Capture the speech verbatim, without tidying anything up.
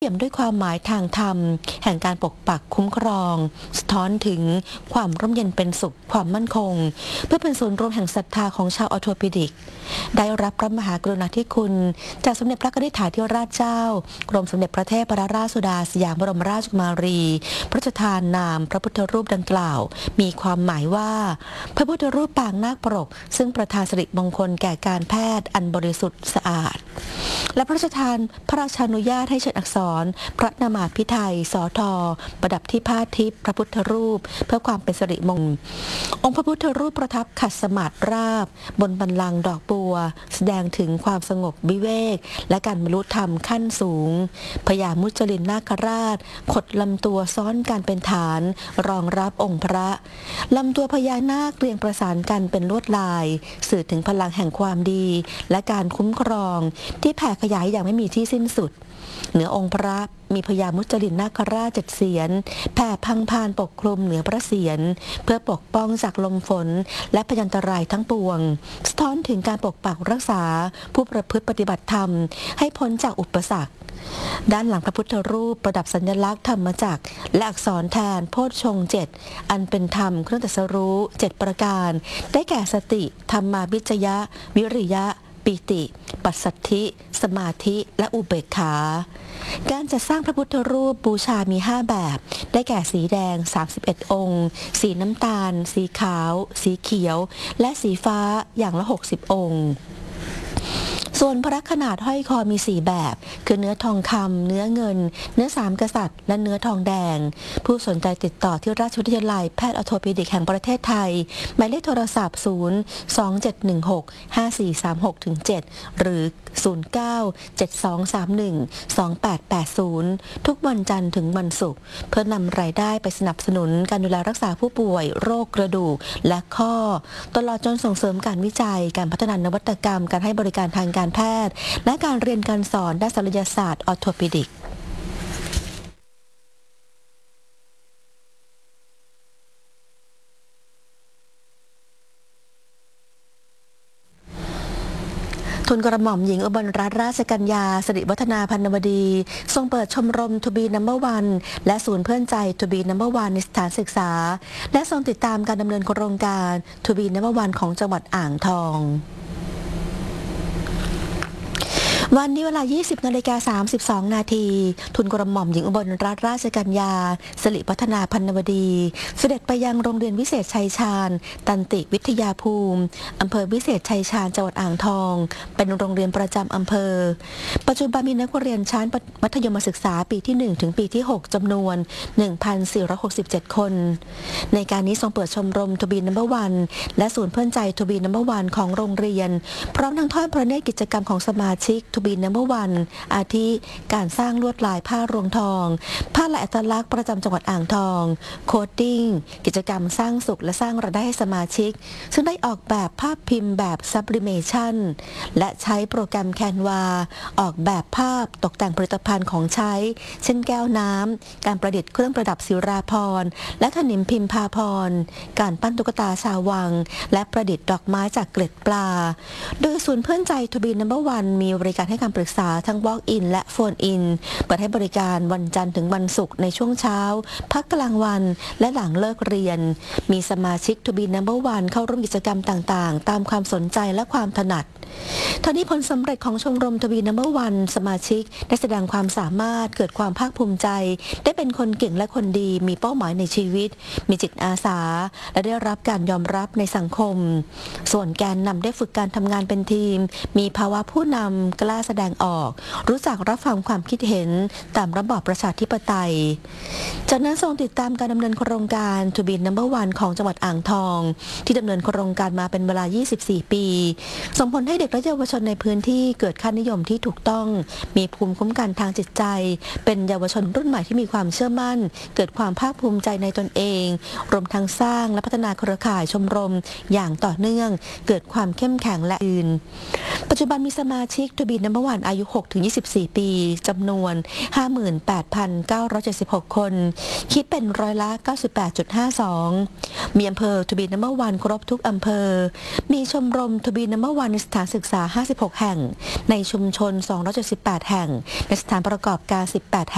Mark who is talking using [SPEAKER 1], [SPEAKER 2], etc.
[SPEAKER 1] เปี่ยมด้วยความหมายทางธรรมแห่งการปกปักคุ้มครองสะท้อนถึงความร่มเย็นเป็นสุขความมั่นคงเพื่อเป็นศูนย์รวมแห่งศรัทธาของชาวออร์โธปิดิกได้รับพระมหากรุณาธิคุณจากสมเด็จพระกนิษฐาธิราชเจ้ากรมสมเด็จพระเทพรัตนราชสุดาสยามบรมราชกุมารีพระราชทานนามพระพุทธรูปดังกล่าวมีความหมายว่าพระพุทธรูปปางนาคปรกซึ่งประทานสิริมงคลแก่การแพทย์อันบริสุทธิ์สะอาดและพระราชทานพระราชานุญาตให้เชิญอักษรพระนามาภิไธยสทประดับที่ผ้าทิพย์พระพุทธรูปเพื่อความเป็นสิริมงคลองค์พระพุทธรูปประทับขัดสมาธิราบบนบัลลังก์ดอกบัวแสดงถึงความสงบวิเวกและการบรรลุธรรมขั้นสูงพญามุจลินนาคราชขดลำตัวซ้อนกันเป็นฐานรองรับองค์พระลำตัวพญานาคเรียงประสานกันเป็นลวดลายสื่อถึงพลังแห่งความดีและการคุ้มครองที่แผ่ขยายอย่างไม่มีที่สิ้นสุดเหนือองค์พระมีพญามุจลินนาคราชเจ็ดเสียรแผ่พังพานปกคลุมเหนือพระเศียรเพื่อปกป้องจากลมฝนและพยันตรายทั้งปวงสะท้อนถึงการปกปักรักษาผู้ประพฤติปฏิบัติธรรมให้พ้นจากอุปสรรคด้านหลังพระพุทธรูปประดับสัญลักษณ์ธรรมจักรและอักษรแทนโพชฌงค์เจ็ดอันเป็นธรรมเครื่องตรัสรู้เจ็ดประการได้แก่สติธรรมาภิจยะวิริยะปิติปัสสัทธิสมาธิและอุเบกขาการจัดสร้างพระพุทธรูปบูชามีห้าแบบได้แก่สีแดงสามสิบเอ็ดองค์สีน้ำตาลสีขาวสีเขียวและสีฟ้าอย่างละหกสิบองค์ส่วนพระขนาดห้อยคอมีสี่แบบคือเนื้อทองคำเนื้อเงินเนื้อสามกษัตริย์และเนื้อทองแดงผู้สนใจติดต่อที่ราชวิทยาลัยแพทย์ออร์โธปิดิกแห่งประเทศไทยหมายเลขโทรศัพท์ศูนย์ สอง เจ็ด หนึ่ง หก ห้า สี่ สาม หก เจ็ด หรือศูนย์ เก้า เจ็ด สอง สาม หนึ่ง สอง แปด แปด ศูนย์ทุกวันจันทร์ถึงวันศุกร์เพื่อนำรายได้ไปสนับสนุนการดูแลรักษาผู้ป่วยโรคกระดูกและข้อตลอดจนส่งเสริมการวิจัยการพัฒนานวัตกรรมการให้บริการทางการแพทย์และการเรียนการสอนด้านศัลยศาสตร์ออร์โธปิดิกทุนกระหม่อมหญิงอุบลรัตนราชกัญญาสิริวัฒนาพันวดีทรงเปิดชมรม To Be Number One และศูนย์เพื่อนใจ To Be Number One ในสถานศึกษาและทรงติดตามการดำเนินโครงการ To Be Number One ของจังหวัดอ่างทองวันนี้เวลา ยี่สิบ นาฬิกา สามสิบสอง นาทีทุนกระหม่อมหญิงอุบลรัตนราชกัญญาสิริพัฒนาพันวดีเสด็จไปยังโรงเรียนวิเศษชัยชาญตันติวิทยาภูมิอำเภอวิเศษชัยชาญจังหวัดอ่างทองเป็นโรงเรียนประจำอำเภอปัจจุบันมีนักเรียนชั้นมัธยมศึกษาปีที่หนึ่งถึงปีที่หกจำนวน หนึ่งพันสี่ร้อยหกสิบเจ็ด คนในการนี้ทรงเปิดชมรม To Be Number One และศูนย์เพื่อนใจ To Be Number One ของโรงเรียนพร้อมทั้งทอดพระเนตรกิจกรรมของสมาชิกTo Be Number One อาทิการสร้างลวดลายผ้ารวงทองผ้าลายอัตลักษณ์ประจำจังหวัดอ่างทองโคดดิ้งกิจกรรมสร้างสุขและสร้างรายได้ให้สมาชิกซึ่งได้ออกแบบภาพพิมพ์แบบ Sublimation และใช้โปรแกรม Canva ออกแบบภาพตกแต่งผลิตภัณฑ์ของใช้เช่นแก้วน้ำการประดิษฐ์เครื่องประดับศิราภรณ์และถนิมพิมพาภรณ์การปั้นตุ๊กตาชาววังและประดิษฐ์ดอกไม้จากเกล็ดปลาโดยศูนย์เพื่อนใจ To Be Number One มีบริการให้คำปรึกษาทั้ง Walk-in และ Phone-in เปิดให้บริการวันจันทร์ถึงวันศุกร์ในช่วงเช้าพักกลางวันและหลังเลิกเรียนมีสมาชิก To Be Number One เข้าร่วมกิจกรรมต่างๆตามความสนใจและความถนัดทั้งนี้ผลสำเร็จของชมรม To Be Number One สมาชิกได้แสดงความสามารถเกิดความภาคภูมิใจได้เป็นคนเก่งและคนดีมีเป้าหมายในชีวิตมีจิตอาสาและได้รับการยอมรับในสังคมส่วนแกนนำได้ฝึกการทำงานเป็นทีมมีภาวะผู้นำกล้าแสดงออกรู้จักรับฟังความคิดเห็นตามระบอบประชาธิปไตยจากนั้นทรงติดตามการดำเนินโครงการ To Be Number One ของจังหวัดอ่างทองที่ดำเนินโครงการมาเป็นเวลายี่สิบสี่ปีส่งผลให้เด็กและเยาวชนในพื้นที่เกิดค่านิยมที่ถูกต้องมีภูมิคุ้มกันทางจิตใจเป็นเยาวชนรุ่นใหม่ที่มีความเชื่อมั่นเกิดความภาคภูมิใจในตนเองรวมทั้งสร้างและพัฒนาเครือข่ายชมรมอย่างต่อเนื่องเกิดความเข้มแข็งและอื่นปัจจุบันมีสมาชิก To Be Number One อายุ หกถึงยี่สิบสี่ ปีจำนวน ห้าหมื่นแปดพันเก้าร้อยเจ็ดสิบหก คนคิดเป็นร้อยละ เก้าสิบแปดจุดห้าสอง มีอำเภอ To Be Number One ครบทุกอำเภอมีชมรม To Be Number One ในสถานศึกษาห้าสิบหกแห่งในชุมชนสองร้อยเจ็ดสิบแปดแห่งในสถานประกอบการสิบแปดแห่ง